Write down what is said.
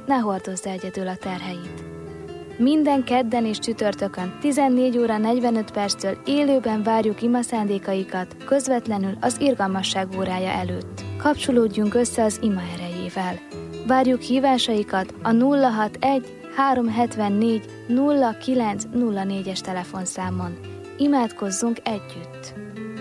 ne hordozz egyedül a terheit. Minden kedden és csütörtökön 14 óra 45 perctől élőben várjuk ima szándékaikat közvetlenül az irgalmasság órája előtt. Kapcsolódjunk össze az ima erejével. Várjuk hívásaikat a 061 374 0904-es telefonszámon. Imádkozzunk együtt!